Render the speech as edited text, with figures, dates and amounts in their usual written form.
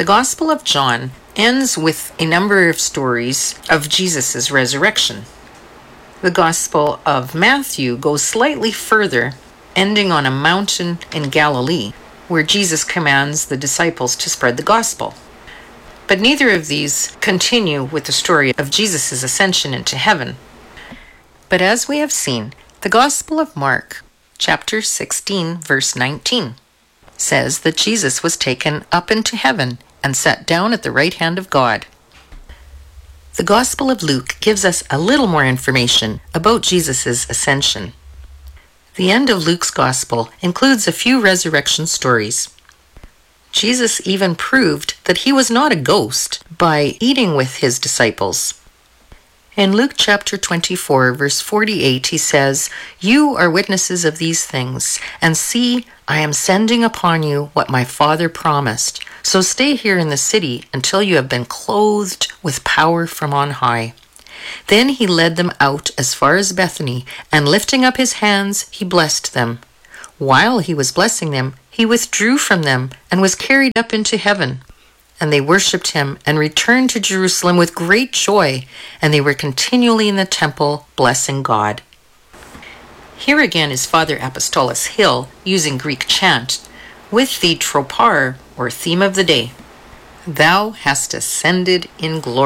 The Gospel of John ends with a number of stories of Jesus' resurrection. The Gospel of Matthew goes slightly further, ending on a mountain in Galilee, where Jesus commands the disciples to spread the gospel. But neither of these continue with the story of Jesus' ascension into heaven. But as we have seen, the Gospel of Mark, chapter 16, verse 19, says that Jesus was taken up into heaven and sat down at the right hand of God. The Gospel of Luke gives us a little more information about Jesus' ascension. The end of Luke's Gospel includes a few resurrection stories. Jesus even proved that he was not a ghost by eating with his disciples. In Luke chapter 24, verse 48, he says, "You are witnesses of these things, and see, I am sending upon you what my Father promised. So stay here in the city until you have been clothed with power from on high." Then he led them out as far as Bethany, and lifting up his hands, he blessed them. While he was blessing them, he withdrew from them and was carried up into heaven. And they worshipped him and returned to Jerusalem with great joy, and they were continually in the temple blessing God. Here again is Father Apostolos Hill using Greek chant with the tropar, or theme of the day. Thou hast ascended in glory.